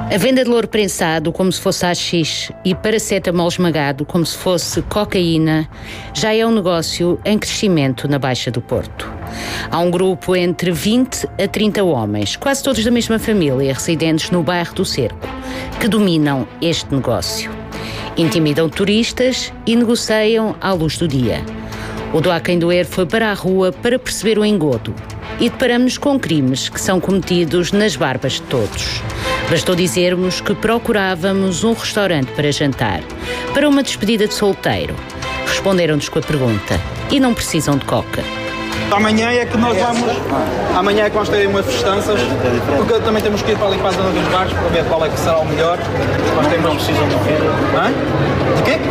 A venda de louro prensado como se fosse haxixe e paracetamol esmagado como se fosse cocaína já é um negócio em crescimento na Baixa do Porto. Há um grupo entre 20 a 30 homens, quase todos da mesma família, residentes no bairro do Cerco, que dominam este negócio. Intimidam turistas e negociam à luz do dia. O Do Há Quem Doer foi para a rua para perceber o engodo e deparamos-nos com crimes que são cometidos nas barbas de todos. Bastou dizermos que procurávamos um restaurante para jantar, para uma despedida de solteiro. Responderam-nos com a pergunta: e não precisam de coca? Amanhã é que nós vamos. Amanhã é que vamos ter umas festanças, porque também temos que ir para ali para a zona dos bares para ver qual é que será o melhor. Nós temos... Não precisam de quê? Hã? De quê?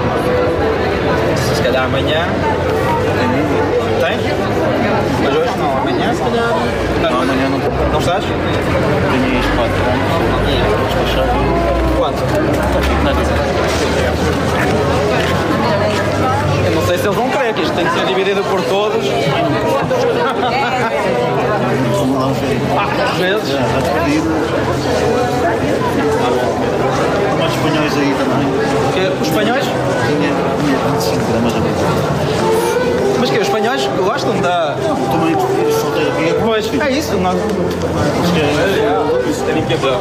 Se calhar amanhã. Tens? Mas hoje não, amanhã se calhar. Não, amanhã não estou. Não estás? Tenho isto para despachar. Quanto? Eu não sei se eles vão querer, que isto tem que ser dividido por todos. Às vezes. Os espanhóis aí também. Os espanhóis? Tinha 25 gramas a meio. Mas que os espanhóis gostam da... Também prefiro solteiro aqui. Pois, é isso. Nós... Isso tem que haver.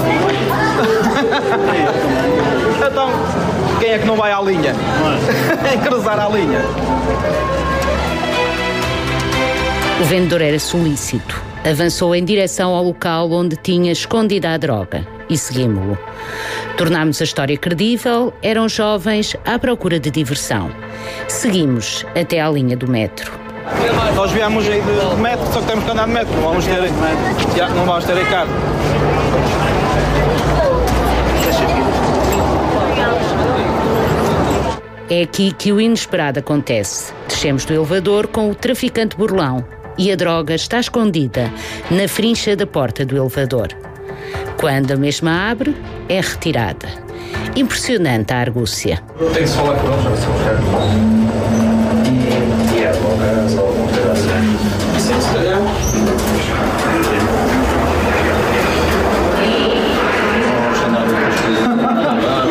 Então, quem é que não vai à linha? É cruzar a linha. O vendedor era solícito. Avançou em direção ao local onde tinha escondida a droga e seguimos-lo. Tornámos a história credível, eram jovens à procura de diversão. Seguimos até à linha do metro. Nós viemos aí de metro, só que temos que andar de metro. Não vamos ter, não vamos ter aí carro. É aqui que o inesperado acontece. Descemos do elevador com o traficante burlão e a droga está escondida na frincha da porta do elevador. Quando a mesma abre, é retirada. Impressionante a argúcia. Tem que se falar com eles, já se